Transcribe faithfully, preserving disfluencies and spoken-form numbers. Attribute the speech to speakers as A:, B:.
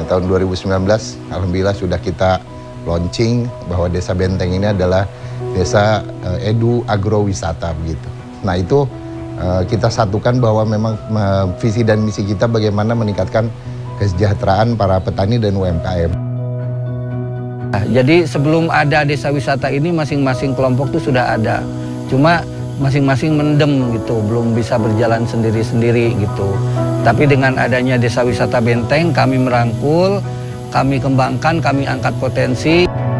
A: Nah, tahun dua ribu sembilan belas, alhamdulillah sudah kita launching bahwa Desa Benteng ini adalah desa uh, edu agrowisata begitu. Nah itu uh, kita satukan bahwa memang uh, visi dan misi kita bagaimana meningkatkan kesejahteraan para petani dan U M K M.
B: Nah, jadi sebelum ada desa wisata ini masing-masing kelompok tuh sudah ada. Cuma masing-masing mendem gitu, belum bisa berjalan sendiri-sendiri gitu. Tapi dengan adanya desa wisata Benteng kami merangkul, kami kembangkan, kami angkat potensi.